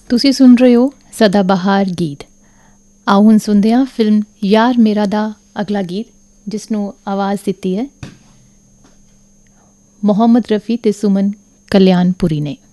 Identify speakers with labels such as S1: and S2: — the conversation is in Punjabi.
S1: ਤੁਸੀਂ ਸੁਣ ਰਹੇ ਹੋ ਸਦਾਬਹਾਰ ਗੀਤ। ਆਓ ਹੁਣ ਸੁਣਦੇ ਹਾਂ ਫਿਲਮ ਯਾਰ ਮੇਰਾ ਦਾ ਅਗਲਾ ਗੀਤ, ਜਿਸ ਨੂੰ ਆਵਾਜ਼ ਦਿੱਤੀ ਹੈ ਮੁਹੰਮਦ ਰਫੀ ਅਤੇ ਸੁਮਨ ਕਲਿਆਣਪੁਰੀ ਨੇ।